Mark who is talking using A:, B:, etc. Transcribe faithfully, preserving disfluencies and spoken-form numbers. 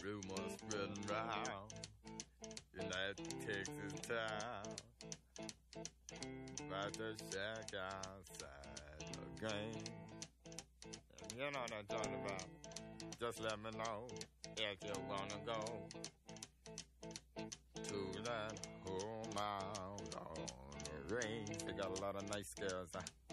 A: rumors spreading round in that Texas town about the shack outside the game. You know what I'm talking about. Just let me know if you wanna go to that home out on the range. They got a lot of nice girls. Huh?